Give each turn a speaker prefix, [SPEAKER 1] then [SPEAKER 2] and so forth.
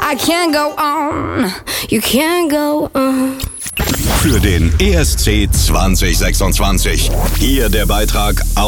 [SPEAKER 1] I can't go on, you can't go on.
[SPEAKER 2] Für den ESC 2026. Hier der Beitrag